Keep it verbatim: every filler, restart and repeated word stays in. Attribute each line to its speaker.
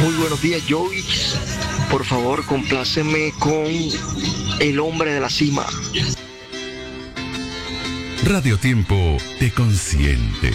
Speaker 1: Muy buenos días, Joey. Por favor, compláceme con El Hombre de la Cima.
Speaker 2: Radio Tiempo te consiente.